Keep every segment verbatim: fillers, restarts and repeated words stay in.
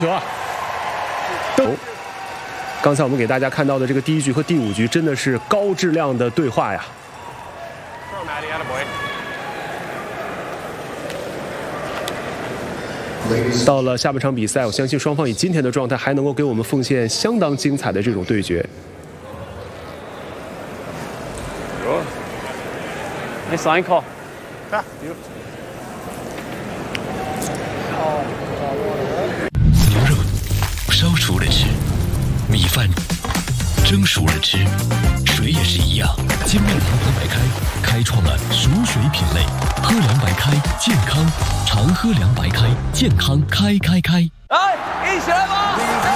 有啊，哦，刚才我们给大家看到的这个第一局和第五局真的是高质量的对话呀。到了下半场比赛，我相信双方以今天的状态还能够给我们奉献相当精彩的这种对决。 Nice line call. Ah, 牛肉烧熟了吃，米饭蒸熟了吃，水也是一样。金面堂黄白开开创了熟水品类，喝凉白开健康，常喝凉白开健康开开开。 来，一起来吧！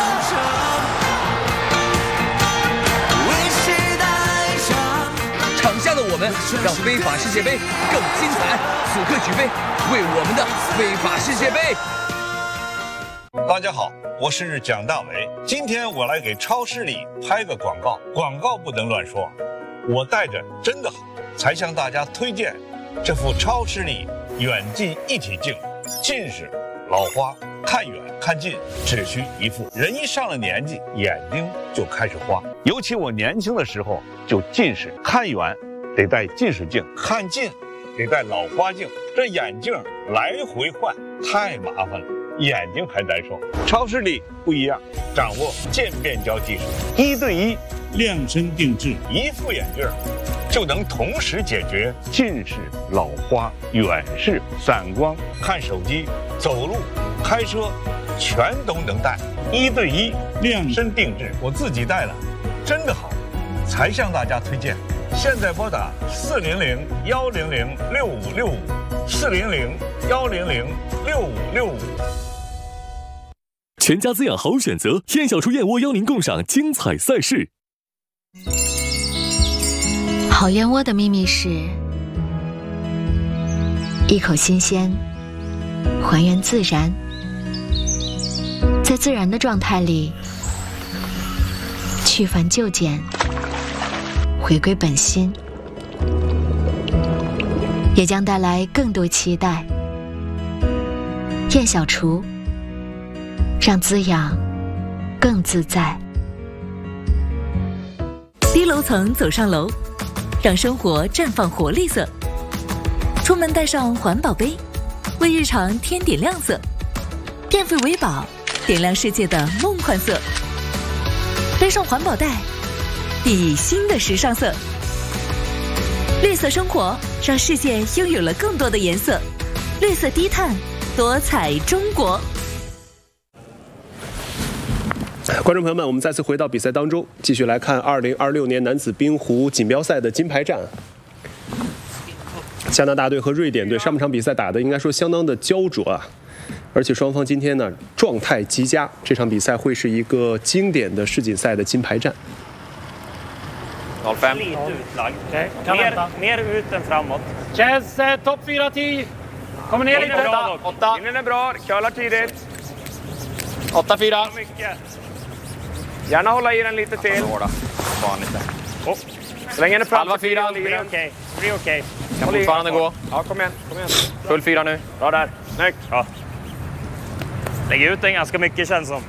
场下的我们让非法世界杯更精彩，此刻举杯，为我们的非法世界杯。 大家好，我是蒋大为，今天我来给超视力拍个广告，广告不能乱说，我戴着真的好，才向大家推荐这副超视力远近一体镜，近视、老花、看远看近只需一副。人一上了年纪，眼睛就开始花，尤其我年轻的时候就近视，看远得戴近视镜，看近得戴老花镜，这眼镜来回换太麻烦了，眼睛还难受。超视力不一样，掌握渐变焦技术，一对一量身定制，一副眼镜就能同时解决近视、老花、远视、散光、看手机、走路、开车，全都能戴，一对一量身定制。我自己戴了，真的好，才向大家推荐。现在拨打四零零幺零零六五六五，四零零幺零零六五六五。 全家滋养好选择，燕小厨燕窝邀您共赏精彩赛事。 好燕窝的秘密是一口新鲜，还原自然，在自然的状态里去繁就简，回归本心，也将带来更多期待。燕小厨，让滋养更自在。 低楼层走上楼，让生活绽放活力色。出门带上环保杯，为日常添点亮色。电费为宝，点亮世界的梦幻色。背上环保袋，熠熠新的时尚色。绿色生活，让世界拥有了更多的颜色。绿色低碳，多彩中国。 观众朋友们，我们再次回到比赛当中，继续来看二零二六年男子冰壶锦标赛的金牌战。加拿大队和瑞典队上半场比赛打的应该说相当的焦灼啊，而且双方今天呢状态极佳，这场比赛会是一个经典的世锦赛的金牌战。 noll fem. Lite utlag. Okay. Mer, mer ut än framåt. Känns eh, topp fyra tio. Kommer ner lite. Bra, åtta. Innan är bra. Curlar tidigt. åtta fyra. Mycket. Gärna hålla i den lite till. Fan lite. Oh. Släng henne fram. Halva fyra. Det blir okej. Det blir okej. Kan fortfarande gå. Ja, kom igen. Kom igen. Full fyra nu. Bra där. Snyggt. Ja. Lägg ut den ganska mycket känns som.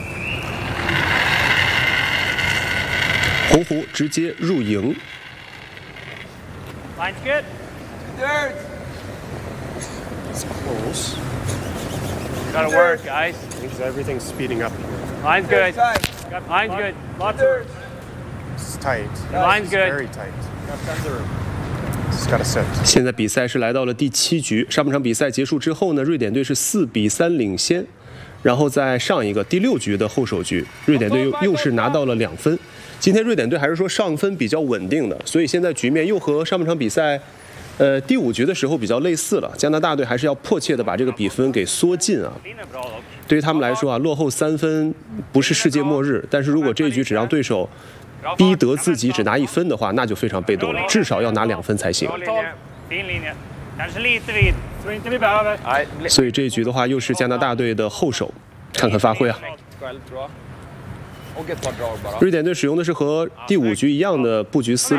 红湖直接入营。 Line's good. Third. It's close. Gotta work, guys. Means everything's speeding up. Line's good. Line's good. Lots of work. It's tight. Line's good. Very tight. It's got to sit. 现在比赛是来到了第七局，上半场比赛结束之后呢，瑞典队是四比三领先，然后在上一个第六局的后手局，瑞典队又又是拿到了两分。 今天瑞典队还是说上分比较稳定的，所以现在局面又和上半场比赛，呃第五局的时候比较类似了。加拿大队还是要迫切的把这个比分给缩进啊。对于他们来说啊，落后三分不是世界末日，但是如果这一局只让对手逼得自己只拿一分的话，那就非常被动了，至少要拿两分才行。所以这一局的话，又是加拿大队的后手，看看发挥啊。 瑞典队使用的是和第五局一样的布局思路。